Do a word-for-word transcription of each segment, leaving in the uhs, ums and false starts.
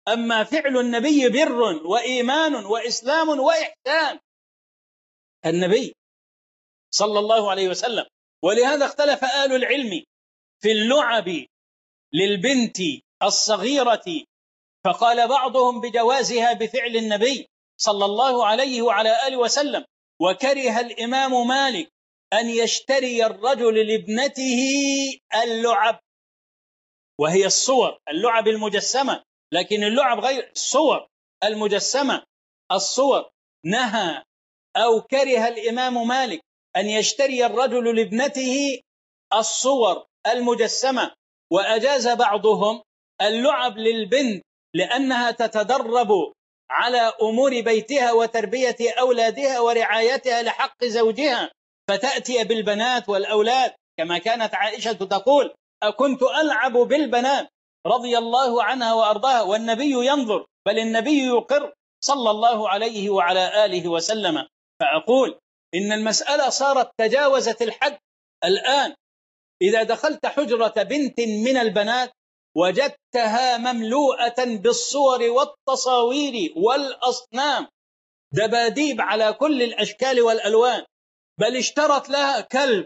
أما فعل النبي بر وإيمان وإسلام وإحسان، النبي صلى الله عليه وسلم. ولهذا اختلف آل العلم في اللعب للبنت الصغيرة، فقال بعضهم بجوازها بفعل النبي صلى الله عليه وعلى آله وسلم. وكره الإمام مالك أن يشتري الرجل لابنته اللعب، وهي الصور، اللعب المجسمة، لكن اللعب غير الصور المجسمة، الصور. نهى أو كره الإمام مالك أن يشتري الرجل لابنته الصور المجسمة، وأجاز بعضهم اللعب للبنت لأنها تتدرب على أمور بيتها وتربية أولادها ورعايتها لحق زوجها، فتأتي بالبنات والأولاد، كما كانت عائشة تقول: أكنت ألعب بالبنات رضي الله عنها وأرضاها، والنبي ينظر، بل النبي يقر صلى الله عليه وعلى آله وسلم. فأقول إن المسألة صارت تجاوزت الحد. الآن إذا دخلت حجرة بنت من البنات وجدتها مملوءة بالصور والتصاوير والأصنام، دباديب على كل الأشكال والألوان، بل اشترت لها كلب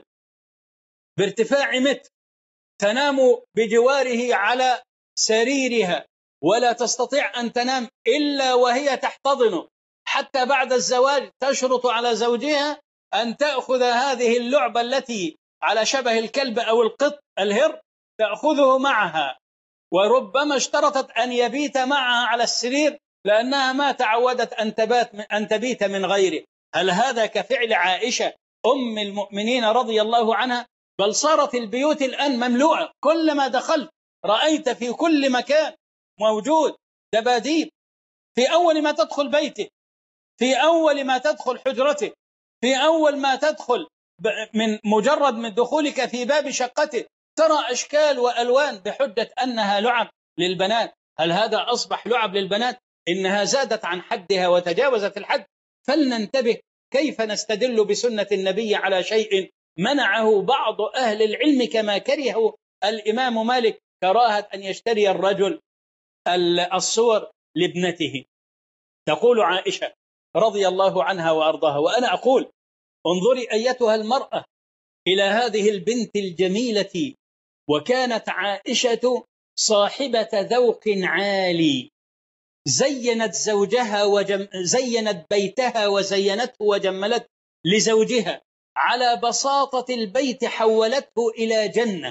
بارتفاع متر تنام بجواره على سريرها، ولا تستطيع أن تنام إلا وهي تحتضنه، حتى بعد الزواج تشرط على زوجها أن تأخذ هذه اللعبة التي على شبه الكلب أو القط الهر، تأخذه معها، وربما اشترطت أن يبيت معها على السرير لأنها ما تعودت أن تبات أن تبيت من غيره. هل هذا كفعل عائشة أم المؤمنين رضي الله عنها؟ بل صارت البيوت الآن مملوءة، كلما دخلت رأيت في كل مكان موجود دباديب، في أول ما تدخل بيته، في أول ما تدخل حجرته، في أول ما تدخل من مجرد من دخولك في باب شقته ترى أشكال وألوان بحجة أنها لعب للبنات. هل هذا أصبح لعب للبنات؟ إنها زادت عن حدها وتجاوزت الحد. فلننتبه كيف نستدل بسنة النبي على شيء منعه بعض أهل العلم، كما كرهه الإمام مالك كراهة أن يشتري الرجل الصور لابنته. تقول عائشة رضي الله عنها وأرضاها، وأنا أقول: انظري أيتها المرأة إلى هذه البنت الجميلة. وكانت عائشة صاحبة ذوق عالي، زينت زوجها وجم... زينت بيتها وزينته وجملته لزوجها على بساطة البيت، حولته إلى جنة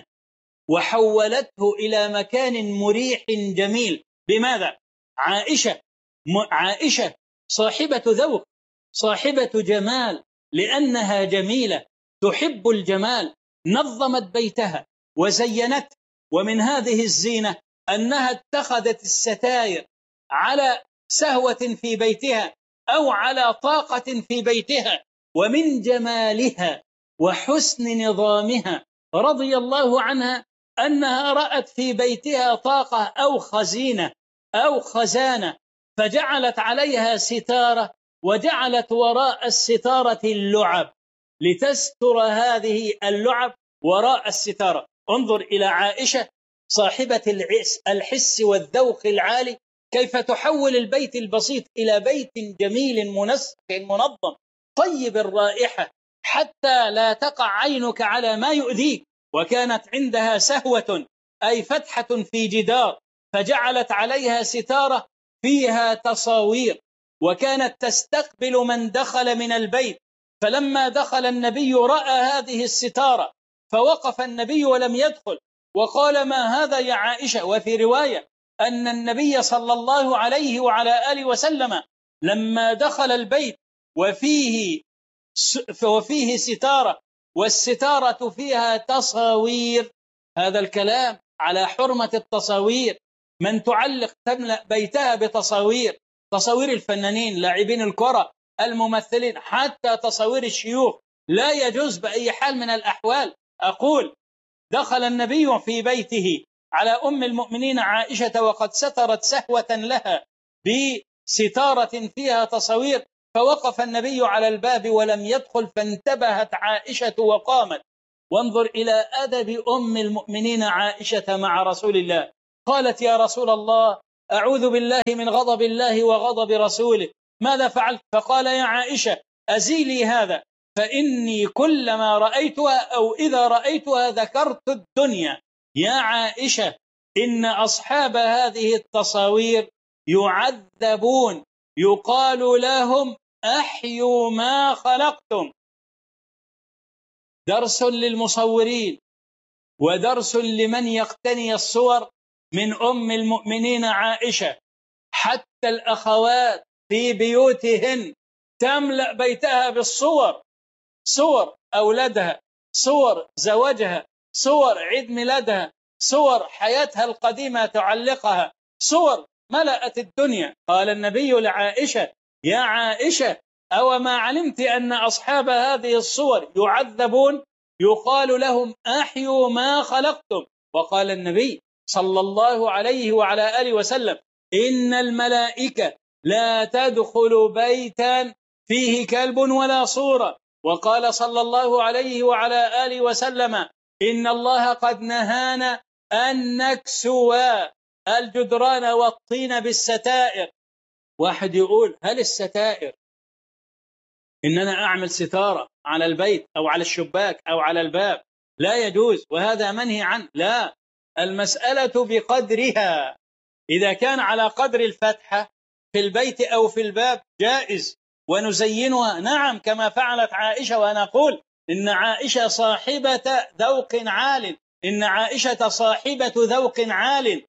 وحولته إلى مكان مريح جميل. بماذا؟ عائشة م... عائشة صاحبة ذوق، صاحبة جمال، لأنها جميلة تحب الجمال، نظمت بيتها وزينت. ومن هذه الزينة أنها اتخذت الستائر على سهوة في بيتها أو على طاقة في بيتها. ومن جمالها وحسن نظامها رضي الله عنها أنها رأت في بيتها طاقة أو خزينة أو خزانة، فجعلت عليها ستارة، وجعلت وراء الستارة اللعب لتستر هذه اللعب وراء الستارة. انظر إلى عائشة صاحبة الحس والذوق العالي، كيف تحول البيت البسيط إلى بيت جميل منسق منظم طيب الرائحة، حتى لا تقع عينك على ما يؤذيك. وكانت عندها سهوة، أي فتحة في جدار، فجعلت عليها ستارة فيها تصاوير، وكانت تستقبل من دخل من البيت. فلما دخل النبي رأى هذه الستارة، فوقف النبي ولم يدخل، وقال: ما هذا يا عائشة؟ وفي رواية أن النبي صلى الله عليه وعلى آله وسلم لما دخل البيت وفيه وفيه ستارة، والستارة فيها تصاوير، هذا الكلام على حرمة التصاوير. من تعلق تملأ بيتها بتصاوير، تصاوير الفنانين، لاعبين الكرة، الممثلين، حتى تصاوير الشيوخ، لا يجوز بأي حال من الأحوال. أقول: دخل النبي في بيته على أم المؤمنين عائشة وقد سترت سهوة لها بستارة فيها تصاوير، فوقف النبي على الباب ولم يدخل، فانتبهت عائشة وقامت. وانظر إلى أدب أم المؤمنين عائشة مع رسول الله، قالت: يا رسول الله، أعوذ بالله من غضب الله وغضب رسوله، ماذا فعلت؟ فقال يا عائشة أزيلي هذا، فإني كلما رأيتها أو إذا رأيتها ذكرت الدنيا. يا عائشة إن أصحاب هذه التصاوير يعذبون، يقال لهم أحيوا ما خلقتم. درس للمصورين ودرس لمن يقتني الصور من أم المؤمنين عائشة. حتى الأخوات في بيوتهن تملأ بيتها بالصور، صور أولادها، صور زواجها، صور عيد ميلادها، صور حياتها القديمة تعلقها، صور ملأت الدنيا. قال النبي لعائشة يا عائشة أو ما علمت أن أصحاب هذه الصور يعذبون؟ يقال لهم أحيوا ما خلقتم. وقال النبي صلى الله عليه وعلى آله وسلم إن الملائكة لا تدخل بيتا فيه كلب ولا صورة. وقال صلى الله عليه وعلى آله وسلم إن الله قد نهانا أن نكسو الجدران والطين بالستائر. واحد يقول هل الستائر إن أنا أعمل ستارة على البيت أو على الشباك أو على الباب؟ لا يجوز، وهذا منهي عنه. لا، المسألة بقدرها. إذا كان على قدر الفتحة في البيت أو في الباب جائز، ونزينها نعم كما فعلت عائشة. ونقول إن عائشة صاحبة ذوق عال، إن عائشة صاحبة ذوق عال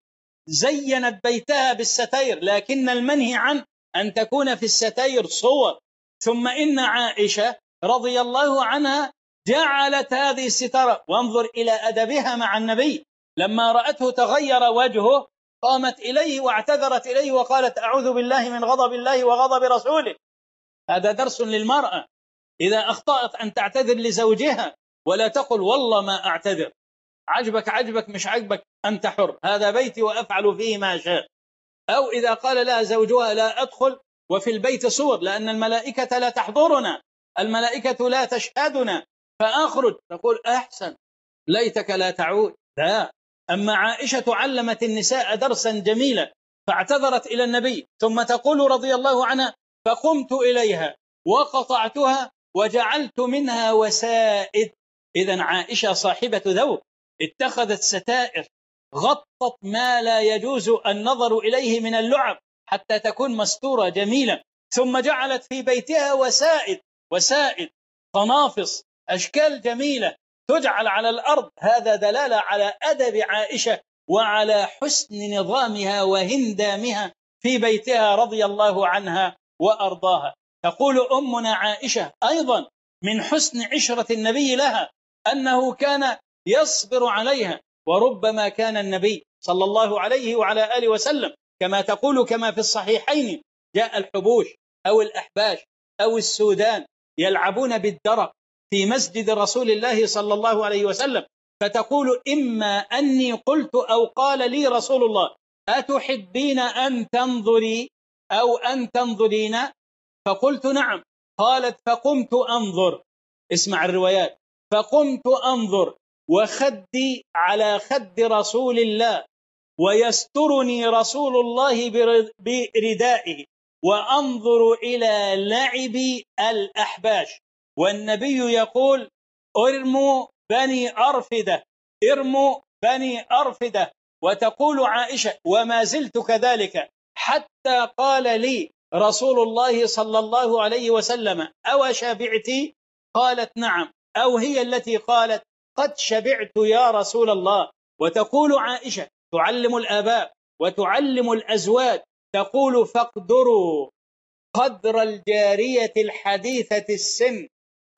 زينت بيتها بالستير، لكن المنهي عن أن تكون في الستير صور. ثم إن عائشة رضي الله عنها جعلت هذه الستارة، وانظر إلى أدبها مع النبي، لما رأته تغير وجهه قامت إليه واعتذرت إليه وقالت أعوذ بالله من غضب الله وغضب رسوله. هذا درس للمرأة إذا أخطأت أن تعتذر لزوجها، ولا تقل والله ما أعتذر، عجبك عجبك مش عجبك أنت حر، هذا بيتي وأفعل فيه ما شاء. أو إذا قال لها زوجها لا أدخل وفي البيت صور لأن الملائكة لا تحضرنا، الملائكة لا تشهدنا، فأخرج، تقول أحسن ليتك لا تعود. لا. أما عائشة علمت النساء درسا جميلا، فاعتذرت إلى النبي، ثم تقول رضي الله عنها فقمت إليها وقطعتها وجعلت منها وسائد. إذن عائشة صاحبة ذوق، اتخذت ستائر غطت ما لا يجوز النظر إليه من اللعب حتى تكون مستورة جميلة، ثم جعلت في بيتها وسائد، وسائد قنافص أشكال جميلة تجعل على الأرض. هذا دلالة على أدب عائشة وعلى حسن نظامها وهندامها في بيتها رضي الله عنها وأرضاها. تقول أمنا عائشة أيضا من حسن عشرة النبي لها أنه كان يصبر عليها، وربما كان النبي صلى الله عليه وعلى آله وسلم كما تقول كما في الصحيحين جاء الحبوش أو الأحباش أو السودان يلعبون بالدرق في مسجد رسول الله صلى الله عليه وسلم، فتقول إما أني قلت أو قال لي رسول الله أتحبين أن تنظري أو أن تنظرين؟ فقلت نعم. قالت فقمت أنظر، اسمع الروايات، فقمت أنظر وخدي على خد رسول الله ويسترني رسول الله بردائه وأنظر إلى لعب الأحباش، والنبي يقول ارموا بني أرفدة، ارموا بني أرفدة. وتقول عائشة وما زلت كذلك حتى قال لي رسول الله صلى الله عليه وسلم أو شبعتي؟ قالت نعم، أو هي التي قالت قد شبعت يا رسول الله. وتقول عائشة تعلم الآباء وتعلم الأزواج، تقول فاقدروا قدر الجارية الحديثة السن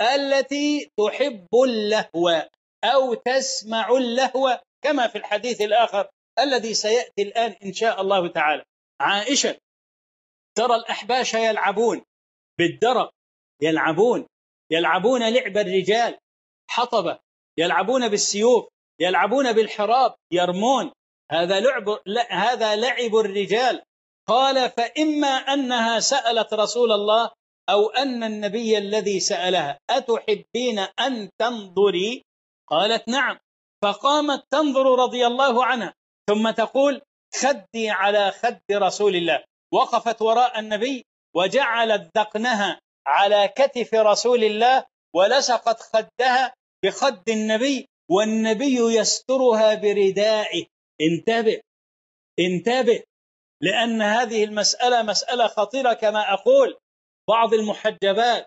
التي تحب اللهو أو تسمع اللهو، كما في الحديث الآخر الذي سيأتي الآن إن شاء الله تعالى. عائشة ترى الأحباش يلعبون بالدرق، يلعبون يلعبون لعب الرجال، حطبة، يلعبون بالسيوف، يلعبون بالحراب، يرمون، هذا لعب، هذا لعب الرجال. قال فإما أنها سألت رسول الله أو أن النبي الذي سألها أتحبين أن تنظري؟ قالت نعم، فقامت تنظر رضي الله عنها، ثم تقول خدي على خد رسول الله، وقفت وراء النبي وجعلت ذقنها على كتف رسول الله ولصقت خدها بخد النبي والنبي يسترها بردائه. انتبه انتبه، لأن هذه المسألة مسألة خطيرة. كما أقول، بعض المحجبات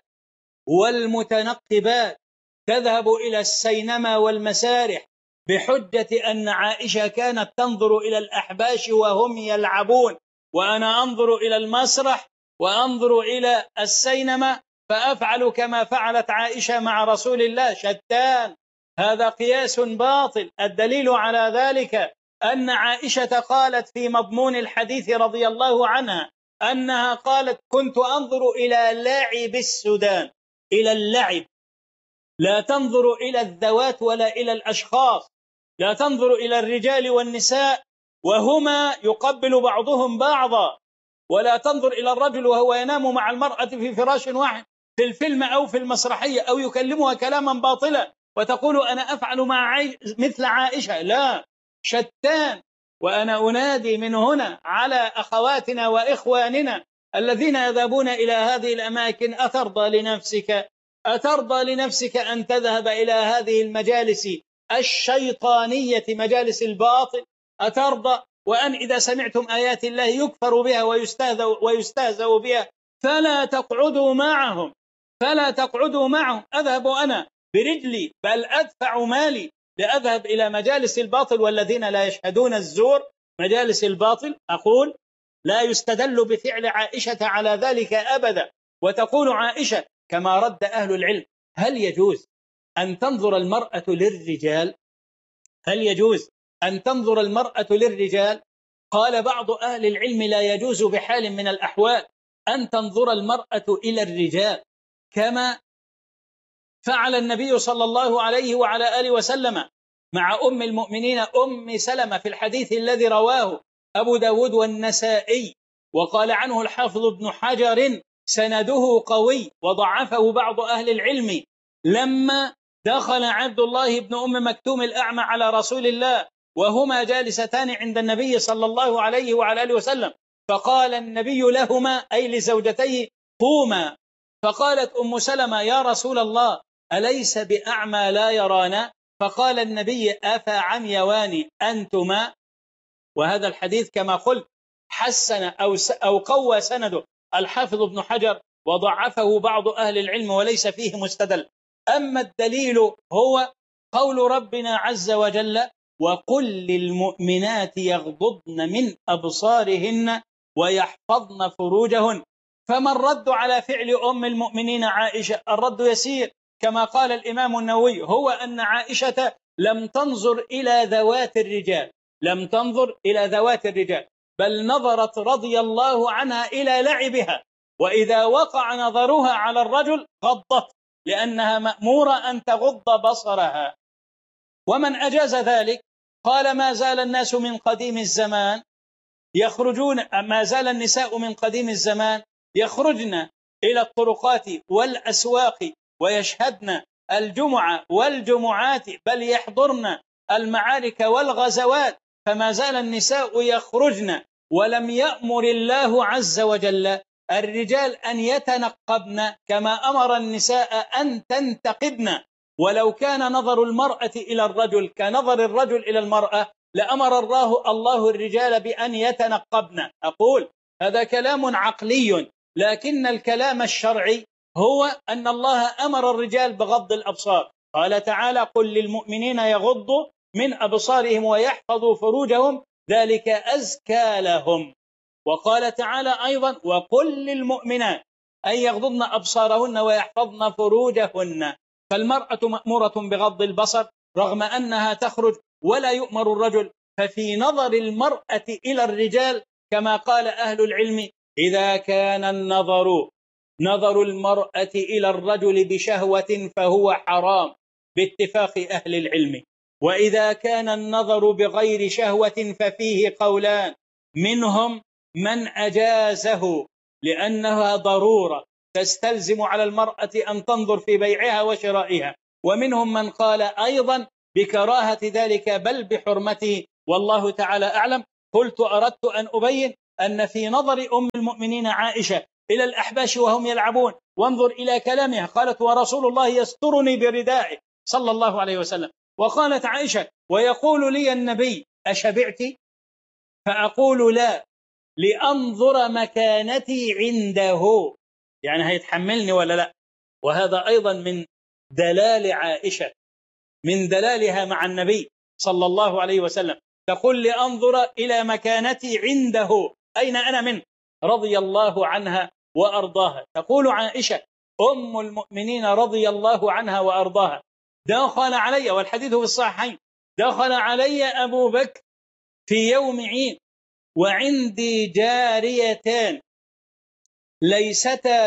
والمتنقبات تذهب إلى السينما والمسارح بحجة أن عائشة كانت تنظر إلى الأحباش وهم يلعبون، وأنا أنظر إلى المسرح وأنظر إلى السينما فأفعل كما فعلت عائشة مع رسول الله. شتان، هذا قياس باطل. الدليل على ذلك أن عائشة قالت في مضمون الحديث رضي الله عنها أنها قالت: كنت أنظر إلى لاعب السودان، إلى اللعب، لا تنظر إلى الذوات ولا إلى الأشخاص، لا تنظر إلى الرجال والنساء وهما يقبل بعضهم بعضا، ولا تنظر إلى الرجل وهو ينام مع المرأة في فراش واحد في الفيلم أو في المسرحية أو يكلمها كلاما باطلا وتقول أنا أفعل مع عاي... مثل عائشة. لا، شتان. وأنا أنادي من هنا على أخواتنا وإخواننا الذين يذهبون إلى هذه الأماكن: أترضى لنفسك أترضى لنفسك أن تذهب إلى هذه المجالس الشيطانية، مجالس الباطل؟ أترضى وأن إذا سمعتم آيات الله يكفر بها ويستهزأ ويستهزأ بها فلا تقعدوا معهم فلا تقعدوا معهم أذهب أنا برجلي، بل أدفع مالي لأذهب إلى مجالس الباطل والذين لا يشهدون الزور؟ مجالس الباطل. أقول لا يستدل بفعل عائشة على ذلك أبدا. وتقول عائشة كما رد أهل العلم: هل يجوز أن تنظر المرأة للرجال؟ هل يجوز أن تنظر المرأة للرجال؟ قال بعض أهل العلم: لا يجوز بحال من الأحوال أن تنظر المرأة إلى الرجال، كما فعل النبي صلى الله عليه وعلى آله وسلم مع أم المؤمنين أم سلمة في الحديث الذي رواه أبو داود والنسائي، وقال عنه الحافظ ابن حجر سنده قوي وضعفه بعض أهل العلم: لما دخل عبد الله بن أم مكتوم الأعمى على رسول الله وهما جالستان عند النبي صلى الله عليه وعلى آله وسلم، فقال النبي لهما أي لزوجتيه: قوما. فقالت أم سلمة: يا رسول الله أليس بأعمى لا يرانا؟ فقال النبي: أفعميوان أنتما؟ وهذا الحديث كما قلت حسن أو أو قوى سنده الحافظ ابن حجر وضعفه بعض أهل العلم وليس فيه مستدل. أما الدليل هو قول ربنا عز وجل: وقل للمؤمنات يغضضن من أبصارهن ويحفظن فروجهن. فما الرد على فعل أم المؤمنين عائشة؟ الرد يسير، كما قال الإمام النووي: هو أن عائشة لم تنظر إلى ذوات الرجال لم تنظر إلى ذوات الرجال بل نظرت رضي الله عنها إلى لعبها، وإذا وقع نظرها على الرجل غضت، لأنها مأمورة أن تغض بصرها. ومن أجاز ذلك قال: ما زال الناس من قديم الزمان يخرجون ما زال النساء من قديم الزمان يخرجن إلى الطرقات والأسواق ويشهدن الجمعة والجمعات، بل يحضرن المعارك والغزوات، فما زال النساء يخرجن. ولم يأمر الله عز وجل الرجال أن يتنقبن كما أمر النساء أن تنتقبن. ولو كان نظر المرأة إلى الرجل كنظر الرجل إلى المرأة لأمر الله الله الرجال بأن يتنقبن. أقول هذا كلام عقلي، لكن الكلام الشرعي هو أن الله أمر الرجال بغض الأبصار. قال تعالى: قل للمؤمنين يغضوا من أبصارهم ويحفظوا فروجهم ذلك أزكى لهم. وقال تعالى أيضا: وقل للمؤمنات أن يغضضن أبصارهن ويحفظن فروجهن. فالمرأة مأمورة بغض البصر رغم أنها تخرج ولا يؤمر الرجل. ففي نظر المرأة إلى الرجال كما قال أهل العلم: إذا كان النظر نظر المرأة إلى الرجل بشهوة فهو حرام باتفاق أهل العلم، وإذا كان النظر بغير شهوة ففيه قولان، منهم من أجازه لأنها ضرورة تستلزم على المرأة أن تنظر في بيعها وشرائها، ومنهم من قال أيضا بكراهة ذلك بل بحرمته، والله تعالى أعلم. قلت أردت أن أبين أن في نظر أم المؤمنين عائشة إلى الأحباش وهم يلعبون، وانظر إلى كلامها، قالت ورسول الله يسترني بردائه صلى الله عليه وسلم. وقالت عائشة ويقول لي النبي أشبعت؟ فأقول لا، لأنظر مكانتي عنده، يعني هيتحملني ولا لا. وهذا أيضا من دلال عائشة، من دلالها مع النبي صلى الله عليه وسلم، تقول لأنظر إلى مكانتي عنده، أين أنا منه، رضي الله عنها وأرضاها. تقول عائشة أم المؤمنين رضي الله عنها وأرضاها دخل علي، والحديث في الصحيحين، دخل علي أبو بكر في يوم عيد وعندي جاريتان ليستا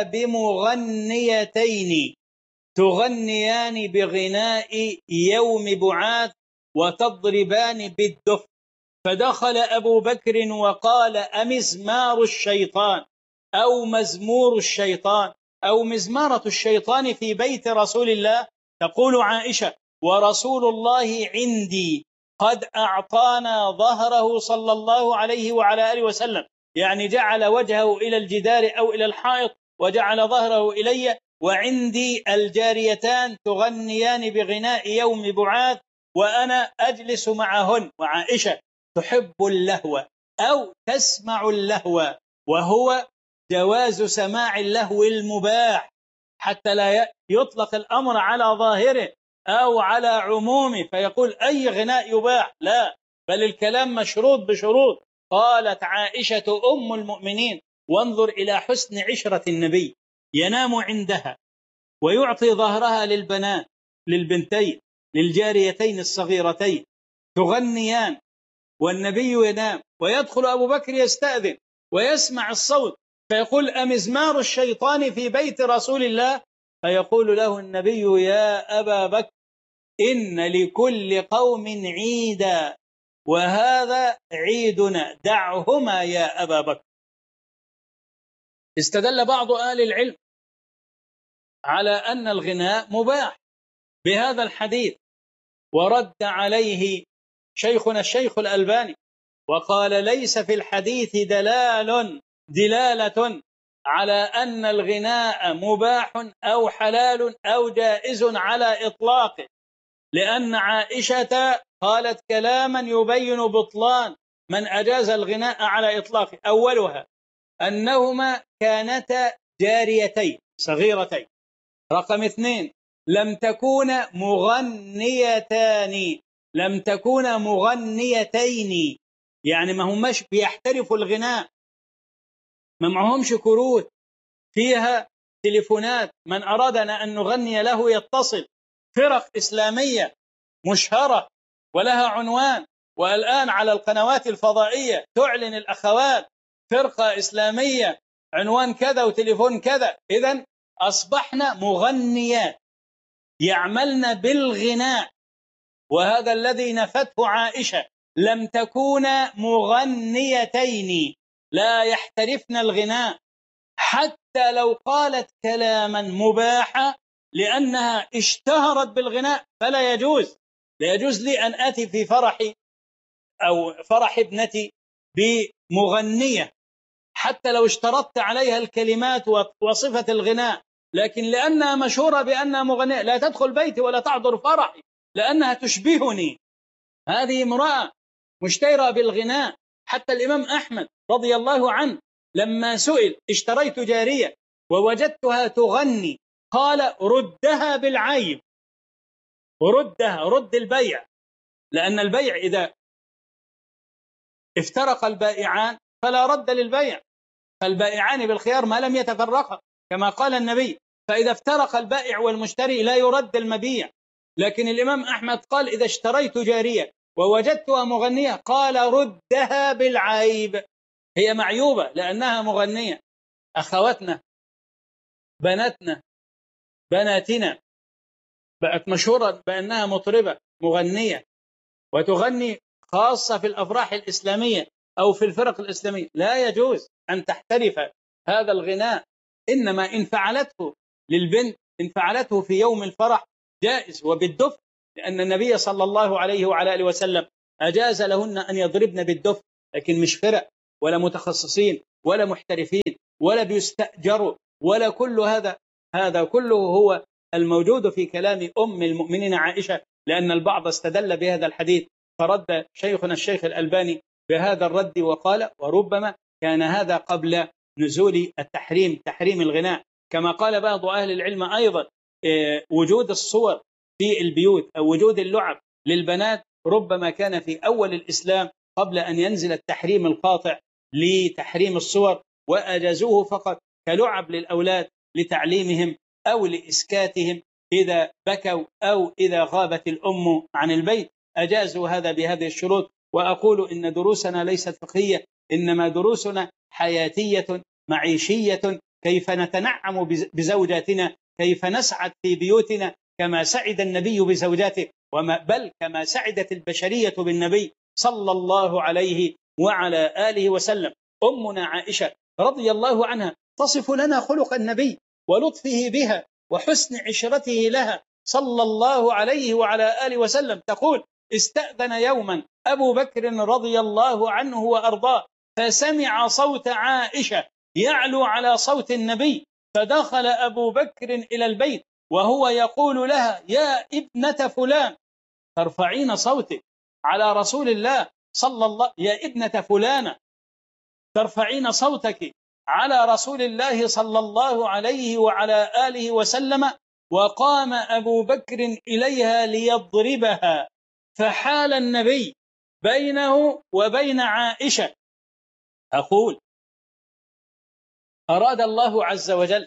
بمغنيتين تغنيان بغناء يوم بعاث وتضربان بالدف. فدخل أبو بكر وقال أمزمار الشيطان أو مزمور الشيطان أو مزمارة الشيطان في بيت رسول الله؟ تقول عائشة ورسول الله عندي قد أعطانا ظهره صلى الله عليه وعلى آله وسلم، يعني جعل وجهه إلى الجدار أو إلى الحائط وجعل ظهره إلي، وعندي الجاريتان تغنيان بغناء يوم بعاث وأنا أجلس معهن. وعائشة تحب اللهو أو تسمع اللهو، وهو جواز سماع اللهو المباح، حتى لا يطلق الأمر على ظاهره أو على عمومه فيقول أي غناء يباح، لا، بل الكلام مشروط بشروط. قالت عائشة أم المؤمنين وانظر إلى حسن عشرة النبي، ينام عندها ويعطي ظهرها للبنات، للبنتين، للجاريتين الصغيرتين تغنيان، والنبي ينام، ويدخل أبو بكر يستأذن ويسمع الصوت فيقول أمزمار الشيطان في بيت رسول الله؟ فيقول له النبي يا أبا بكر إن لكل قوم عيدا وهذا عيدنا دعهما يا أبا بكر. استدل بعض أهل العلم على أن الغناء مباح بهذا الحديث، ورد عليه شيخنا الشيخ الألباني وقال ليس في الحديث دلال دلالة على أن الغناء مباح أو حلال أو جائز على إطلاقه، لأن عائشة قالت كلاما يبين بطلان من أجاز الغناء على إطلاقه. أولها أنهما كانتا جاريتين صغيرتين. رقم اثنين لم تكون مغنيتان، لم تكون مغنيتين، يعني ما هماش بيحترفوا الغناء، ما معهمش كروت فيها تليفونات، من أرادنا أن نغني له يتصل. فرق إسلامية مشهرة ولها عنوان، والآن على القنوات الفضائية تعلن الأخوات فرقة إسلامية عنوان كذا وتليفون كذا. إذن أصبحنا مغنيات يعملن بالغناء، وهذا الذي نفته عائشة، لم تكونا مغنيتين، لا يحترفن الغناء حتى لو قالت كلاما مباحا لأنها اشتهرت بالغناء فلا يجوز. لا يجوز لي أن آتي في فرحي أو فرح ابنتي بمغنية حتى لو اشترطت عليها الكلمات وصفة الغناء، لكن لأنها مشهورة بأنها مغنية لا تدخل بيتي ولا تحضر فرحي لأنها تشبهني. هذه امرأة مشتهرة بالغناء. حتى الإمام أحمد رضي الله عنه لما سئل اشتريت جارية ووجدتها تغني قال ردها بالعيب، ردها، رد البيع، لأن البيع إذا افترق البائعان فلا رد للبيع، فالبائعان بالخيار ما لم يتفرقا كما قال النبي، فإذا افترق البائع والمشتري لا يرد المبيع. لكن الإمام أحمد قال إذا اشتريت جارية ووجدتها مغنية قال ردها بالعيب، هي معيوبة لأنها مغنية. أخواتنا، بناتنا، بناتنا بقت مشهورة بأنها مطربة مغنية وتغني خاصة في الأفراح الإسلامية أو في الفرق الإسلامية. لا يجوز أن تحترف هذا الغناء، إنما إن فعلته للبنت، إن فعلته في يوم الفرح جائز وبالدف، لأن النبي صلى الله عليه وعلى آله وسلم أجاز لهن أن يضربن بالدف لكن مش فرق ولا متخصصين ولا محترفين ولا بيستأجروا ولا كل هذا. هذا كله هو الموجود في كلام أم المؤمنين عائشة، لأن البعض استدل بهذا الحديث فرد شيخنا الشيخ الألباني بهذا الرد وقال وربما كان هذا قبل نزول التحريم، تحريم الغناء، كما قال بعض أهل العلم أيضا وجود الصور في البيوت أو وجود اللعب للبنات ربما كان في أول الإسلام قبل أن ينزل التحريم القاطع لتحريم الصور، وأجازوه فقط كلعب للأولاد لتعليمهم أو لإسكاتهم إذا بكوا أو إذا غابت الأم عن البيت، أجازوا هذا بهذه الشروط. وأقول إن دروسنا ليست فقهية، إنما دروسنا حياتية معيشية، كيف نتنعم بزوجاتنا، كيف نسعد في بيوتنا كما سعد النبي بزوجاته، وما بل كما سعدت البشرية بالنبي صلى الله عليه وعلى آله وسلم. أمنا عائشة رضي الله عنها تصف لنا خلق النبي ولطفه بها وحسن عشرته لها صلى الله عليه وعلى آله وسلم، تقول استأذن يوما أبو بكر رضي الله عنه وأرضاه فسمع صوت عائشة يعلو على صوت النبي، فدخل أبو بكر إلى البيت وهو يقول لها يا ابنة فلان ترفعين صوتك على رسول الله صلى الله يا ابنة فلانة ترفعين صوتك على رسول الله صلى الله عليه وعلى آله وسلم. وقام أبو بكر إليها ليضربها، فحال النبي بينه وبين عائشة. أقول أراد الله عز وجل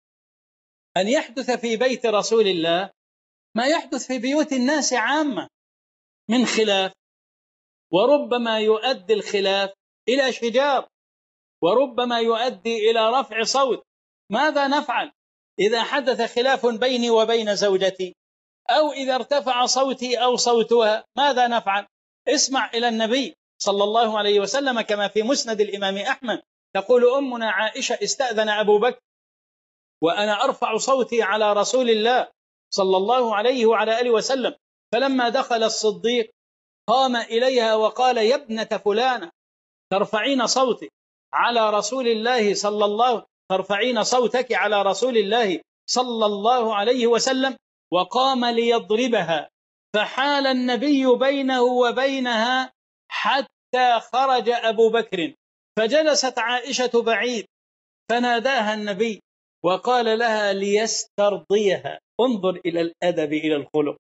أن يحدث في بيت رسول الله ما يحدث في بيوت الناس عامة من خلاف، وربما يؤدي الخلاف إلى شجار، وربما يؤدي إلى رفع صوت. ماذا نفعل إذا حدث خلاف بيني وبين زوجتي، أو إذا ارتفع صوتي أو صوتها؟ ماذا نفعل؟ اسمع إلى النبي صلى الله عليه وسلم كما في مسند الإمام أحمد، تقول أمنا عائشة استأذن أبو بكر وأنا أرفع صوتي على رسول الله صلى الله عليه وعلى آله وسلم، فلما دخل الصديق قام إليها وقال يا ابنة فلانة ترفعين صوتك على رسول الله صلى الله ترفعين صوتك على رسول الله صلى الله عليه وسلم، وقام ليضربها، فحال النبي بينه وبينها حتى خرج أبو بكر، فجلست عائشة بعيد، فناداها النبي وقال لها ليسترضيها. انظر إلى الأدب، إلى الخلق.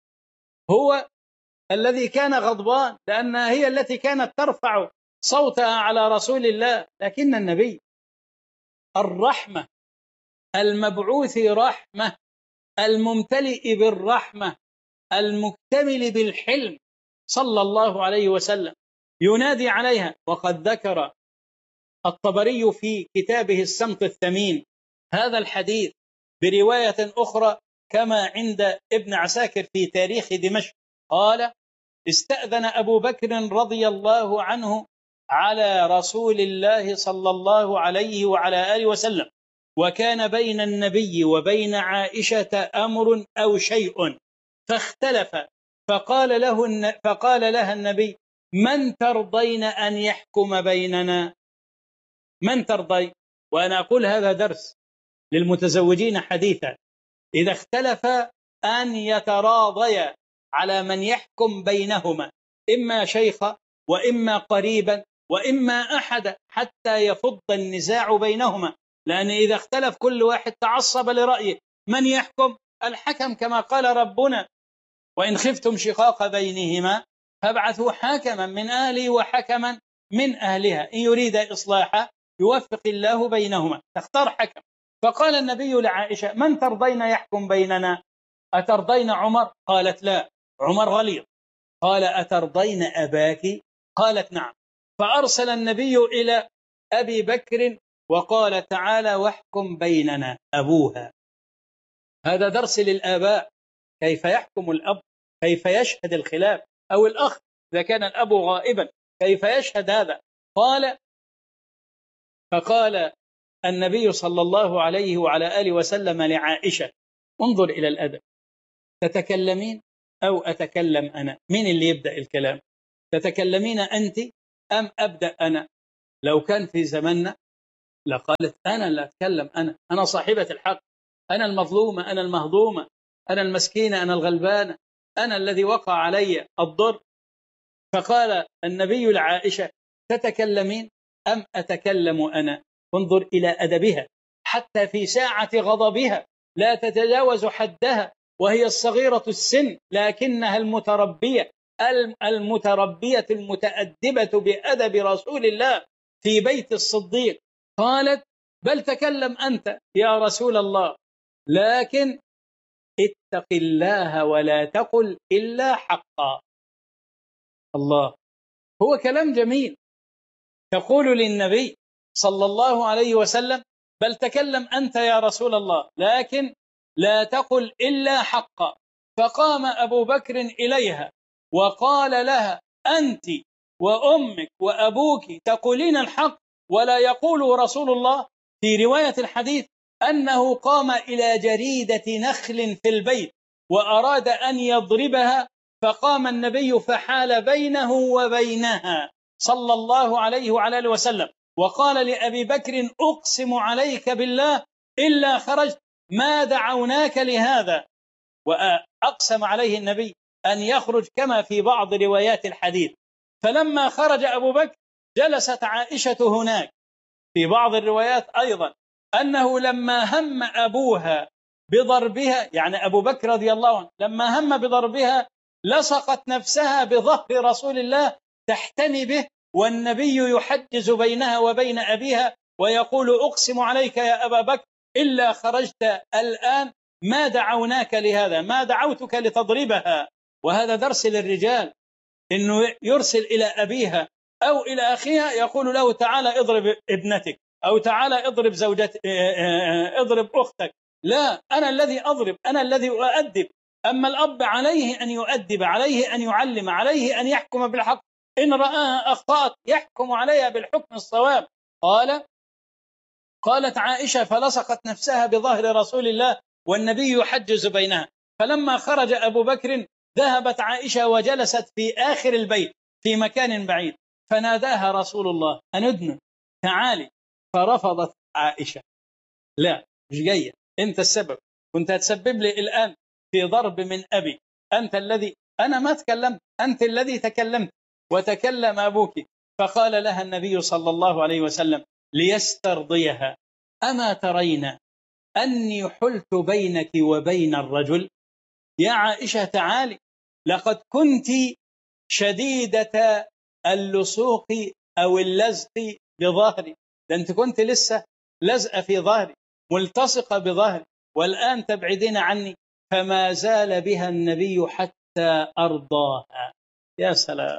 هو الذي كان غضبان لأنها هي التي كانت ترفع صوتها على رسول الله، لكن النبي الرحمة المبعوث رحمة الممتلئ بالرحمة المكتمل بالحلم صلى الله عليه وسلم ينادي عليها. وقد ذكر الطبري في كتابه السمط الثمين هذا الحديث برواية أخرى كما عند ابن عساكر في تاريخ دمشق، قال استأذن أبو بكر رضي الله عنه على رسول الله صلى الله عليه وعلى آله وسلم، وكان بين النبي وبين عائشة أمر أو شيء فاختلف، فقال له فقال لها النبي من ترضين أن يحكم بيننا؟ من ترضين؟ وأنا أقول هذا درس للمتزوجين حديثا، إذا اختلف أن يتراضيا على من يحكم بينهما، إما شيخا وإما قريبا وإما أحد، حتى يفض النزاع بينهما، لأن إذا اختلف كل واحد تعصب لرأيه. من يحكم؟ الحكم كما قال ربنا وإن خفتم شقاق بينهما فابعثوا حكما من أهله وحكما من أهلها إن يريد إصلاحا يوفق الله بينهما، تختار حكم. فقال النبي لعائشة من ترضين يحكم بيننا؟ أترضين عمر؟ قالت لا، عمر غليظ. قال أترضين أباك؟ قالت نعم. فأرسل النبي إلى أبي بكر وقال تعالى واحكم بيننا، أبوها. هذا درس للآباء، كيف يحكم الأب، كيف يشهد الخلاف، أو الأخ إذا كان الأب غائبا كيف يشهد هذا. قال فقال النبي صلى الله عليه وعلى آله وسلم لعائشة انظر إلى الأدب، تتكلمين أو أتكلم أنا؟ مين اللي يبدأ الكلام؟ تتكلمين أنت أم أبدأ أنا؟ لو كان في زمننا لقالت أنا اللي أتكلم، أنا أنا صاحبة الحق، أنا المظلومة، أنا المهضومة، أنا المسكينة، أنا الغلبانة، أنا الذي وقع علي الضر. فقال النبي لعائشة: تتكلمين أم أتكلم أنا؟ انظر إلى أدبها، حتى في ساعة غضبها لا تتجاوز حدها، وهي الصغيرة السن لكنها المتربية المتربية المتأدبة بأدب رسول الله في بيت الصديق. قالت: بل تكلم أنت يا رسول الله، لكن اتق الله ولا تقل إلا حقا. الله، هو كلام جميل. تقول للنبي صلى الله عليه وسلم: بل تكلم أنت يا رسول الله، لكن لا تقل إلا حقا. فقام أبو بكر إليها وقال لها: أنت وأمك وأبوك تقولين الحق ولا يقول رسول الله. في رواية الحديث أنه قام إلى جريدة نخل في البيت وأراد أن يضربها، فقام النبي فحال بينه وبينها صلى الله عليه وعلى آله وسلم، وقال لأبي بكر: أقسم عليك بالله إلا خرجت ما دعوناك لهذا. وأقسم عليه النبي أن يخرج كما في بعض روايات الحديث. فلما خرج أبو بكر جلست عائشة هناك. في بعض الروايات أيضا أنه لما هم أبوها بضربها، يعني أبو بكر رضي الله عنه لما هم بضربها لصقت نفسها بظهر رسول الله تحتمي به، والنبي يحجز بينها وبين أبيها ويقول: أقسم عليك يا أبا بكر إلا خرجت الآن ما دعوناك لهذا، ما دعوتك لتضربها. وهذا درس للرجال، إنه يرسل إلى أبيها أو إلى أخيها يقول له: تعالى اضرب ابنتك، أو تعالى اضرب زوجتك، اضرب أختك. لا، أنا الذي أضرب، أنا الذي أؤدب. أما الأب عليه أن يؤدب، عليه أن يعلم، عليه أن يحكم بالحق، إن رآها أخطأت يحكم عليها بالحكم الصواب. قال قالت عائشة: فلصقت نفسها بظهر رسول الله والنبي يحجز بينها. فلما خرج أبو بكر ذهبت عائشة وجلست في آخر البيت في مكان بعيد، فناداها رسول الله: أندن، تعالي. فرفضت عائشة: لا، مش جاية، أنت السبب، كنت هتسبب لي الآن في ضرب من أبي، أنت الذي، أنا ما تكلمت، أنت الذي تكلمت وتكلم أبوك. فقال لها النبي صلى الله عليه وسلم ليسترضيها: أما ترين أني حلت بينك وبين الرجل؟ يا عائشة تعالي، لقد كنت شديدة اللصوق أو اللزق بظهري، ده أنت كنت لسه لزق في ظهري، ملتصقة بظهري، والآن تبعدين عني. فما زال بها النبي حتى أرضاها. يا سلام،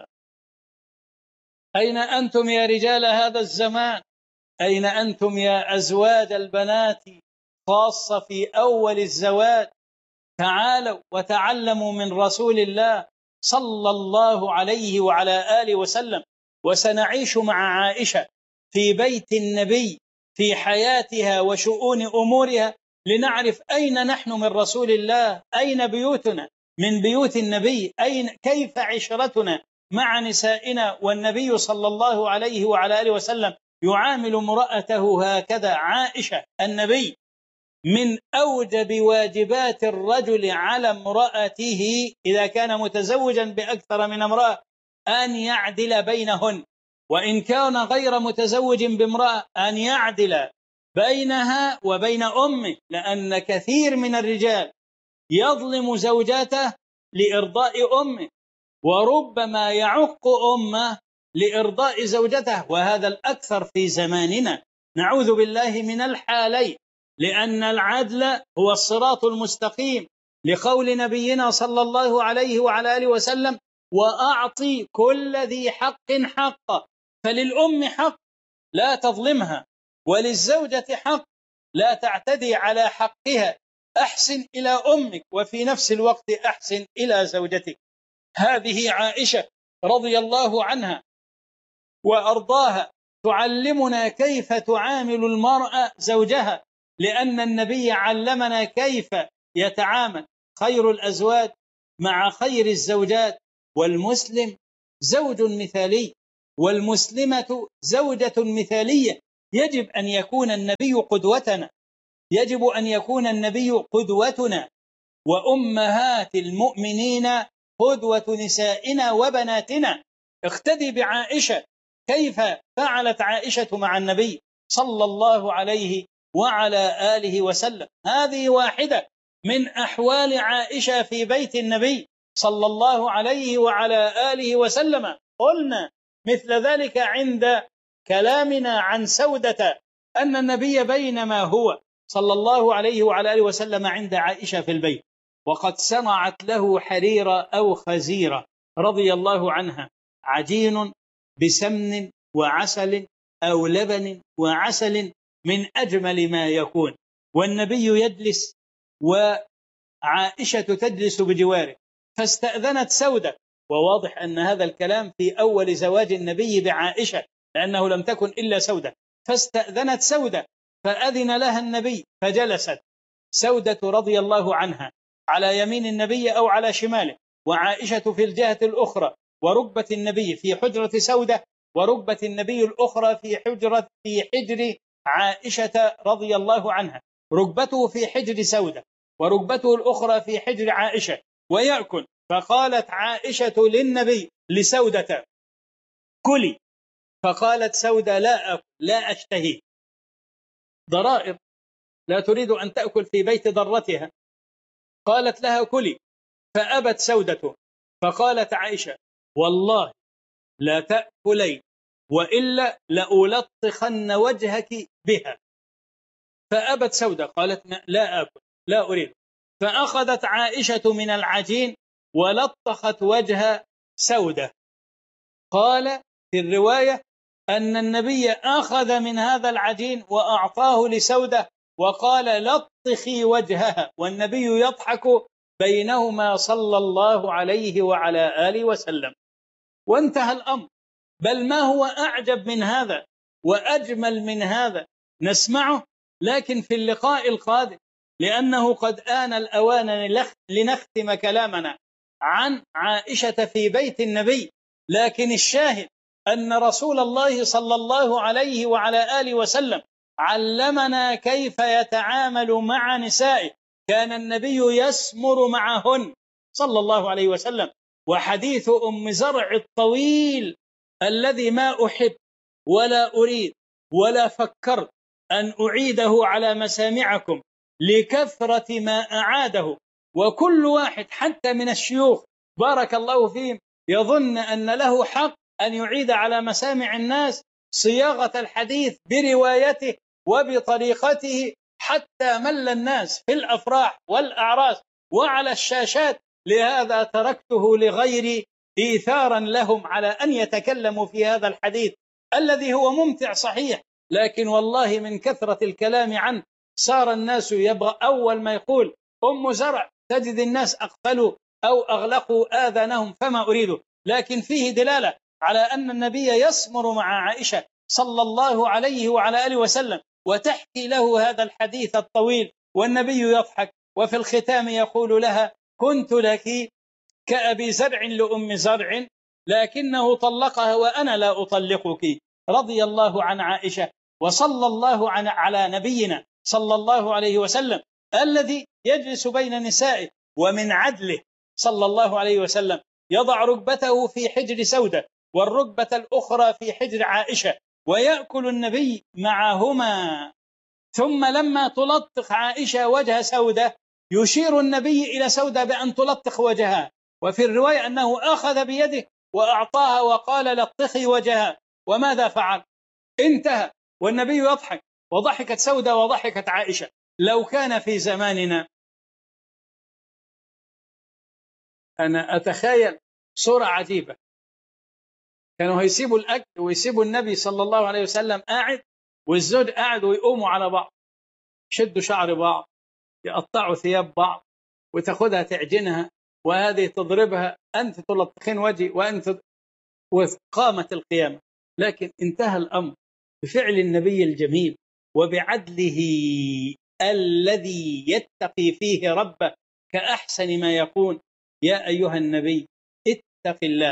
أين أنتم يا رجال هذا الزمان؟ أين أنتم يا أزواج البنات، خاصة في أول الزواج؟ تعالوا وتعلموا من رسول الله صلى الله عليه وعلى آله وسلم. وسنعيش مع عائشة في بيت النبي في حياتها وشؤون أمورها لنعرف أين نحن من رسول الله، أين بيوتنا من بيوت النبي، أين كيف عشرتنا مع نسائنا. والنبي صلى الله عليه وعلى آله وسلم يعامل امرأته هكذا. عائشة النبي من أوجب واجبات الرجل على امرأته إذا كان متزوجا بأكثر من امرأة أن يعدل بينهن، وإن كان غير متزوج بامرأة أن يعدل بينها وبين أمه، لأن كثير من الرجال يظلم زوجاته لإرضاء أمه، وربما يعق أمه لإرضاء زوجته، وهذا الأكثر في زماننا، نعوذ بالله من الحالين. لأن العدل هو الصراط المستقيم، لقول نبينا صلى الله عليه وعلى آله وسلم: وأعطي كل ذي حق حقه. فللأم حق لا تظلمها، وللزوجة حق لا تعتدي على حقها. أحسن إلى أمك وفي نفس الوقت أحسن إلى زوجتك. هذه عائشة رضي الله عنها وأرضاها تعلمنا كيف تعامل المرأة زوجها، لأن النبي علمنا كيف يتعامل خير الأزواج مع خير الزوجات. والمسلم زوج مثالي، والمسلمة زوجة مثالية. يجب أن يكون النبي قدوتنا، يجب أن يكون النبي قدوتنا، وأمهات المؤمنين قدوة نسائنا وبناتنا. اقتدي بعائشة، كيف فعلت عائشة مع النبي صلى الله عليه وعلى آله وسلم. هذه واحدة من أحوال عائشة في بيت النبي صلى الله عليه وعلى آله وسلم. قلنا مثل ذلك عند كلامنا عن سودة، أن النبي بينما هو صلى الله عليه وعلى آله وسلم عند عائشة في البيت، وقد صنعت له حريرة أو خزيرة رضي الله عنها، عجين بسمن وعسل أو لبن وعسل من أجمل ما يكون، والنبي يجلس وعائشة تجلس بجواره. فاستأذنت سودة، وواضح أن هذا الكلام في أول زواج النبي بعائشة، لأنه لم تكن إلا سودة. فاستأذنت سودة فأذن لها النبي، فجلست سودة رضي الله عنها على يمين النبي أو على شماله، وعائشة في الجهة الأخرى، وركبة النبي في حجرة سودة، وركبة النبي الأخرى في حجرة في حجر عائشة رضي الله عنها. ركبته في حجر سودة وركبته الأخرى في حجر عائشة، ويأكل. فقالت عائشة للنبي لسودة: كلي. فقالت سودة: لا أكل، لا أشتهي. ضرائر، لا تريد أن تأكل في بيت ضرتها. قالت لها: كلي، فأبت سودة. فقالت عائشة: والله لا تأكلي، وإلا لألطخن وجهك بها. فأبت سودة، قالت: لا أكل، لا أريد. فأخذت عائشة من العجين ولطخت وجه سودة. قال في الرواية أن النبي أخذ من هذا العجين وأعطاه لسودة وقال: لطخي وجهها، والنبي يضحك بينهما صلى الله عليه وعلى آله وسلم. وانتهى الأمر. بل ما هو أعجب من هذا وأجمل من هذا نسمعه، لكن في اللقاء القادم، لأنه قد آن الأوان لنختم كلامنا عن عائشة في بيت النبي. لكن الشاهد أن رسول الله صلى الله عليه وعلى آله وسلم علمنا كيف يتعامل مع نسائه. كان النبي يسمر معهن صلى الله عليه وسلم. وحديث أم زرع الطويل الذي ما أحب ولا أريد ولا فكرت أن أعيده على مسامعكم لكثرة ما أعاده، وكل واحد حتى من الشيوخ بارك الله فيهم يظن أن له حق أن يعيد على مسامع الناس صياغة الحديث بروايته وبطريقته، حتى مل الناس في الأفراح والأعراس وعلى الشاشات. لهذا تركته لغيري إيثارا لهم على أن يتكلموا في هذا الحديث الذي هو ممتع صحيح، لكن والله من كثرة الكلام عنه صار الناس يبغى أول ما يقول أم زرع تجد الناس أقفلوا أو أغلقوا آذانهم، فما أريده. لكن فيه دلالة على أن النبي يسمر مع عائشة صلى الله عليه وعلى آله وسلم، وتحكي له هذا الحديث الطويل والنبي يضحك، وفي الختام يقول لها: كنت لك كأبي زرع لأم زرع، لكنه طلقها وأنا لا أطلقك. رضي الله عن عائشة، وصلى الله على نبينا صلى الله عليه وسلم الذي يجلس بين نسائه، ومن عدله صلى الله عليه وسلم يضع ركبته في حجر سودة والركبة الأخرى في حجر عائشة، ويأكل النبي معهما. ثم لما تلطخ عائشة وجه سودة يشير النبي إلى سودة بأن تلطخ وجهها، وفي الرواية أنه أخذ بيده وأعطاها وقال: لطخي وجهها. وماذا فعل؟ انتهى والنبي يضحك، وضحكت سودة وضحكت عائشة. لو كان في زماننا، أنا أتخيل صورة عجيبة، كانوا هيسيبوا الأكل ويسيبوا النبي صلى الله عليه وسلم قاعد والزوج قاعد، ويقوموا على بعض، شدوا شعر بعض، يقطعوا ثياب بعض، وتاخدها تعجنها، وهذه تضربها، أنت تلطخين وجهي وأنت، وقامت القيامة. لكن انتهى الأمر بفعل النبي الجميل وبعدله الذي يتقي فيه ربه كأحسن ما يكون: يا أيها النبي اتق الله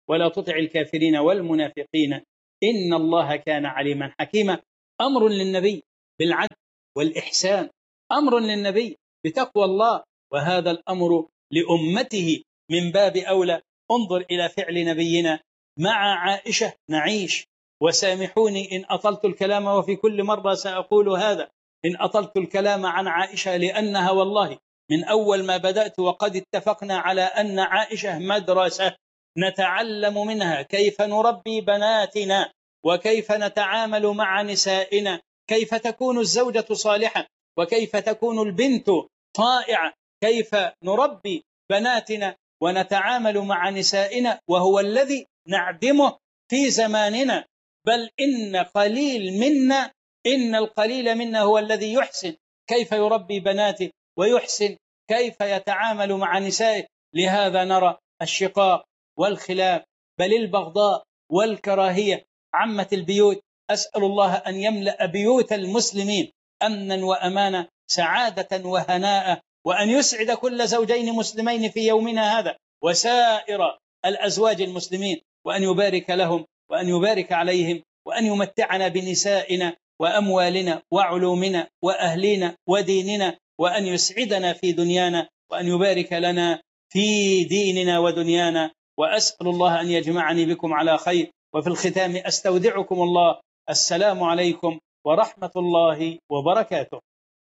ولا تطع الكافرين والمنافقين إن الله كان عليما حكيما. أمر للنبي بالعدل والإحسان، أمر للنبي بتقوى الله، وهذا الأمر لأمته من باب أولى. انظر إلى فعل نبينا مع عائشة. نعيش، وسامحوني إن أطلت الكلام، وفي كل مرة سأقول هذا، إن أطلت الكلام عن عائشة، لأنها والله من أول ما بدأت وقد اتفقنا على أن عائشة مدرسة نتعلم منها كيف نربي بناتنا، وكيف نتعامل مع نسائنا، كيف تكون الزوجة صالحة، وكيف تكون البنت طائعة، كيف نربي بناتنا ونتعامل مع نسائنا، وهو الذي نعدمه في زماننا. بل إن قليل منا إن القليل منا هو الذي يحسن كيف يربي بناته، ويحسن كيف يتعامل مع نسائه. لهذا نرى الشقاق والخلاف، بل البغضاء والكراهية عمت البيوت. أسأل الله أن يملأ بيوت المسلمين أمنا وأمانا، سعادة وهناء، وأن يسعد كل زوجين مسلمين في يومنا هذا وسائر الأزواج المسلمين، وأن يبارك لهم وأن يبارك عليهم، وأن يمتعنا بنسائنا وأموالنا وعلومنا وأهلنا وديننا، وأن يسعدنا في دنيانا، وأن يبارك لنا في ديننا ودنيانا. وأسأل الله أن يجمعني بكم على خير. وفي الختام أستودعكم الله. السلام عليكم ورحمة الله وبركاته.